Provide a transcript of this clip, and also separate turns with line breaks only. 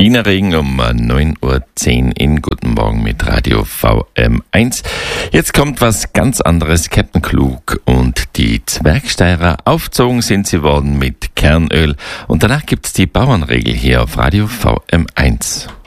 Wiener Regen um 9:10 Uhr in Guten Morgen mit Radio VM1. Jetzt kommt was ganz anderes. Captain Klug und die Zwergsteirer. Aufgezogen sind sie worden mit Kernöl. Und danach gibt's die Bauernregel hier auf Radio VM1.